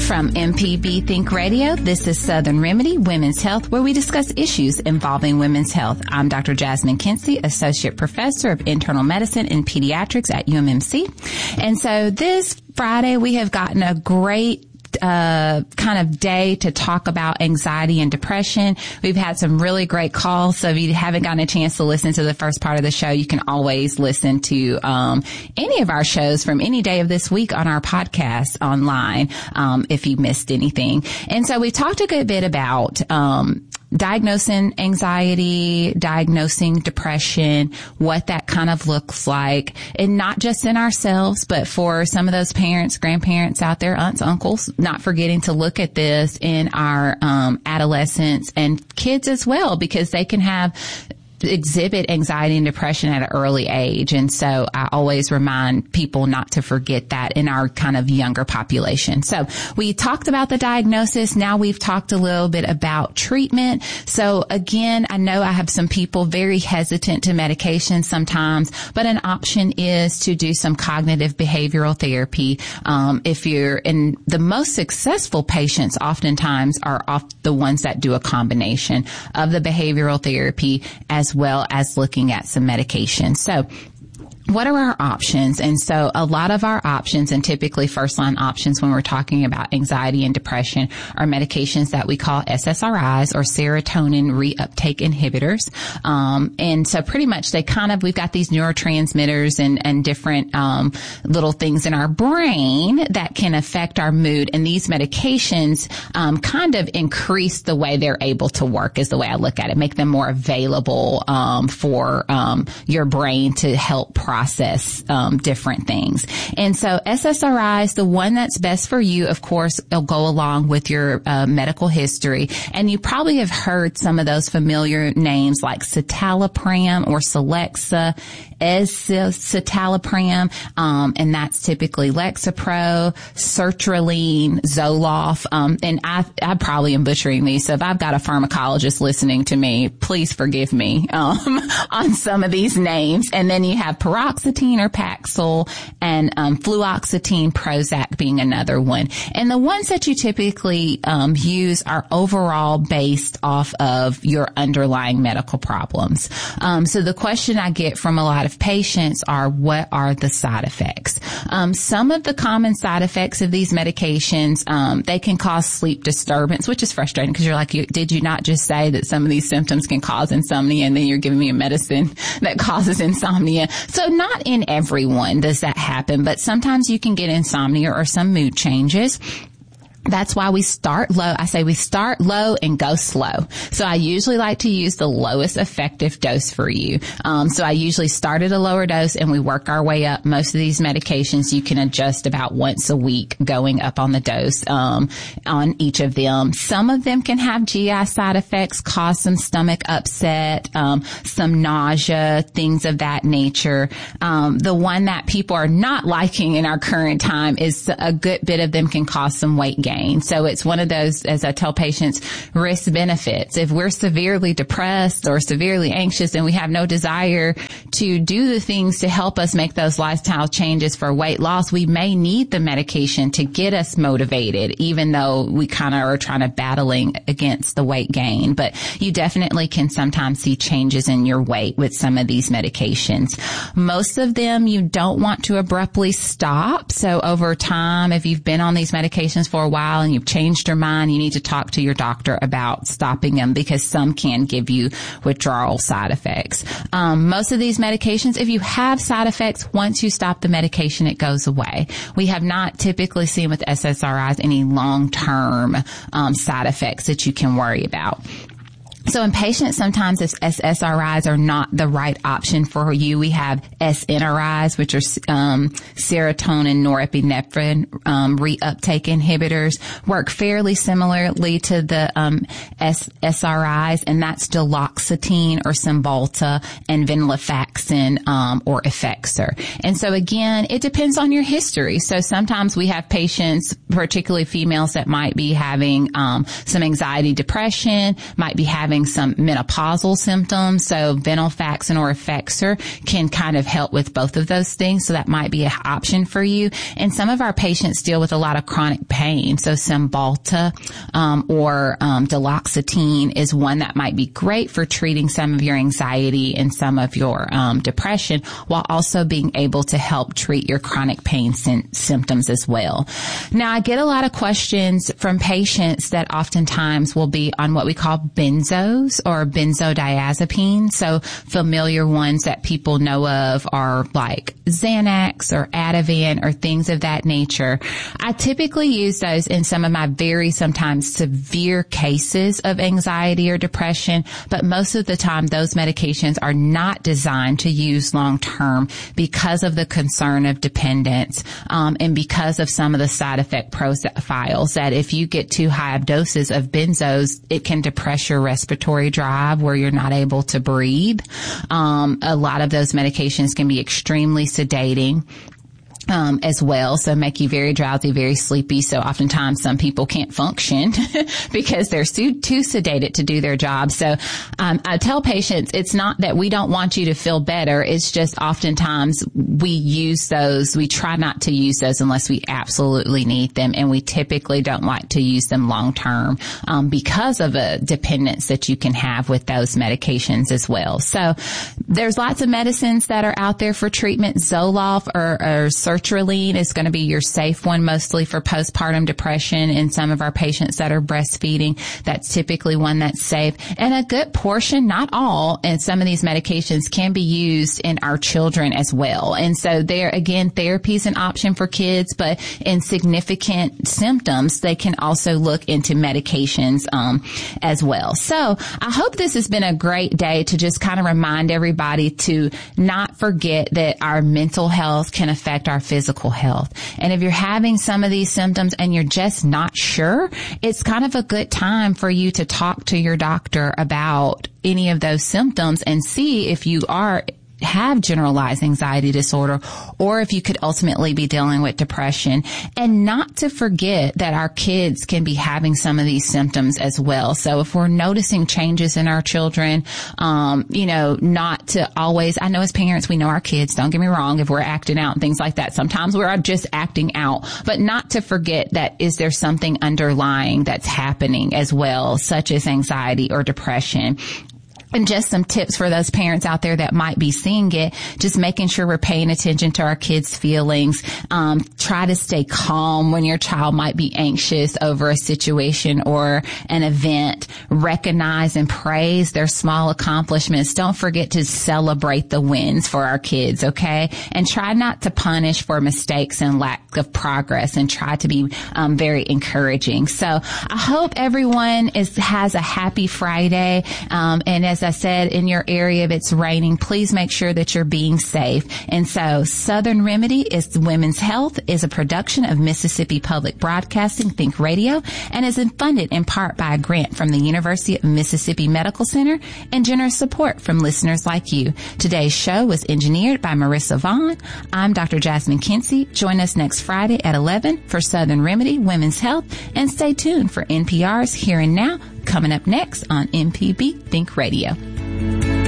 From MPB Think Radio, this is Southern Remedy, Women's Health, where we discuss issues involving women's health. I'm Dr. Jasmine Kinsey, Associate Professor of Internal Medicine and Pediatrics at UMMC. And so this Friday, we have gotten a great kind of day to talk about anxiety and depression. We've had some really great calls. So if you haven't gotten a chance to listen to the first part of the show, you can always listen to any of our shows from any day of this week on our podcast online if you missed anything. And so we talked a good bit about diagnosing anxiety, diagnosing depression, what that kind of looks like, and not just in ourselves, but for some of those parents, grandparents out there, aunts, uncles, not forgetting to look at this in our adolescents and kids as well, because they can exhibit anxiety and depression at an early age. And so I always remind people not to forget that in our kind of younger population. So we talked about the diagnosis. Now we've talked a little bit about treatment. So again, I know I have some people very hesitant to medication sometimes, but an option is to do some cognitive behavioral therapy. If you're in the most successful patients, oftentimes are the ones that do a combination of the behavioral therapy as well as looking at some medication. So what are our options? And so a lot of our options, and typically first line options when we're talking about anxiety and depression, are medications that we call SSRIs, or serotonin reuptake inhibitors. And so pretty much we've got these neurotransmitters and different little things in our brain that can affect our mood. And these medications kind of increase the way they're able to work, is the way I look at it, make them more available for your brain to help process different things. And so SSRIs, the one that's best for you, of course, will go along with your medical history. And you probably have heard some of those familiar names like citalopram or Celexa, escitalopram, and that's typically Lexapro, sertraline, Zoloft, and I probably am butchering these. So if I've got a pharmacologist listening to me, please forgive me on some of these names. And then you have paroxetine or Paxil, and fluoxetine, Prozac being another one. And the ones that you typically use are overall based off of your underlying medical problems. So the question I get from a lot of patients are, what are the side effects? Some of the common side effects of these medications, they can cause sleep disturbance, which is frustrating because you're like, did you not just say that some of these symptoms can cause insomnia, and then you're giving me a medicine that causes insomnia? So not in everyone does that happen, but sometimes you can get insomnia or some mood changes. That's why we start low. I say we start low and go slow. So I usually like to use the lowest effective dose for you. So I usually start at a lower dose and we work our way up. Most of these medications you can adjust about once a week, going up on the dose on each of them. Some of them can have GI side effects, cause some stomach upset, some nausea, things of that nature. The one that people are not liking in our current time is a good bit of them can cause some weight gain. So it's one of those, as I tell patients, risk benefits. If we're severely depressed or severely anxious and we have no desire to do the things to help us make those lifestyle changes for weight loss, we may need the medication to get us motivated, even though we kind of are trying to battling against the weight gain. But you definitely can sometimes see changes in your weight with some of these medications. Most of them you don't want to abruptly stop. So over time, if you've been on these medications for a while and you've changed your mind, you need to talk to your doctor about stopping them, because some can give you withdrawal side effects. Most of these medications, if you have side effects, once you stop the medication, it goes away. We have not typically seen with SSRIs any long-term side effects that you can worry about. So in patients, sometimes if SSRIs are not the right option for you, we have SNRIs, which are serotonin norepinephrine reuptake inhibitors, work fairly similarly to the SRIs, and that's duloxetine or Cymbalta and venlafaxine or Effexor. And so again, it depends on your history. So sometimes we have patients, particularly females, that might be having some anxiety, depression, might be having having some menopausal symptoms. So venlafaxine or Effexor can kind of help with both of those things. So that might be an option for you. And some of our patients deal with a lot of chronic pain. So Cymbalta, or duloxetine is one that might be great for treating some of your anxiety and some of your depression, while also being able to help treat your chronic pain symptoms as well. Now, I get a lot of questions from patients that oftentimes will be on what we call benzos or benzodiazepine. So familiar ones that people know of are like Xanax or Ativan or things of that nature. I typically use those in some of my very sometimes severe cases of anxiety or depression, but most of the time those medications are not designed to use long term because of the concern of dependence, and because of some of the side effect profiles that if you get too high of doses of benzos, it can depress your respiratory drive where you're not able to breathe. A lot of those medications can be extremely sedating. As well, so make you very drowsy, very sleepy. So oftentimes some people can't function because they're too sedated to do their job. So I tell patients it's not that we don't want you to feel better. It's just oftentimes we use those. We try not to use those unless we absolutely need them, and we typically don't like to use them long term because of a dependence that you can have with those medications as well. So there's lots of medicines that are out there for treatment. Zoloft or sertraline is going to be your safe one, mostly for postpartum depression in some of our patients that are breastfeeding. That's typically one that's safe. And a good portion, not all, and some of these medications can be used in our children as well. And so there, again, therapy is an option for kids, but in significant symptoms, they can also look into medications as well. So I hope this has been a great day to just kind of remind everybody to not forget that our mental health can affect our physical health. And if you're having some of these symptoms and you're just not sure, it's kind of a good time for you to talk to your doctor about any of those symptoms and see if you have generalized anxiety disorder, or if you could ultimately be dealing with depression. And not to forget that our kids can be having some of these symptoms as well. So if we're noticing changes in our children, not to always, I know as parents, we know our kids, don't get me wrong, if we're acting out and things like that, sometimes we're just acting out, but not to forget that is there something underlying that's happening as well, such as anxiety or depression. And just some tips for those parents out there that might be seeing it, just making sure we're paying attention to our kids' feelings. Try to stay calm when your child might be anxious over a situation or an event. Recognize and praise their small accomplishments. Don't forget to celebrate the wins for our kids, okay? And try not to punish for mistakes and lack of progress, and try to be very encouraging. So I hope everyone has a happy Friday. And as I said, in your area, if it's raining, please make sure that you're being safe. And so Southern Remedy is Women's Health, is a production of Mississippi Public Broadcasting Think Radio, and is funded in part by a grant from the University of Mississippi Medical Center and generous support from listeners like you. Today's show was engineered by Marissa Vaughn. I'm Dr. Jasmine Kinsey. Join us next Friday at 11 for Southern Remedy Women's Health, and stay tuned for NPR's Here and Now, coming up next on MPB Think Radio.